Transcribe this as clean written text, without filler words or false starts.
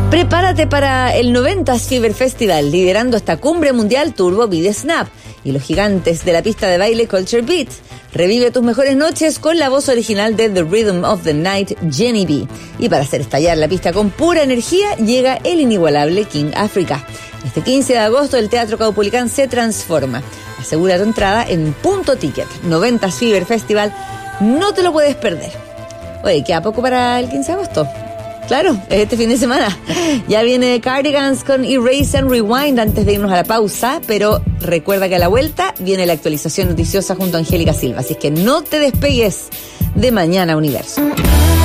Prepárate para el 90s Fever Festival, liderando esta cumbre mundial Turbo Beat Snap y los gigantes de la pista de baile Culture Beat. Revive tus mejores noches con la voz original de The Rhythm of the Night, Jenny B. Y para hacer estallar la pista con pura energía, llega el inigualable King Africa. Este 15 de agosto el Teatro Caupolicán se transforma. Asegura tu entrada en Punto Ticket. 90s Fever Festival, no te lo puedes perder. Oye, queda poco para el 15 de agosto. Claro, este fin de semana. Ya viene Cardigans con Erase and Rewind antes de irnos a la pausa, pero recuerda que a la vuelta viene la actualización noticiosa junto a Angélica Silva, así es que no te despegues de Mañana Universo.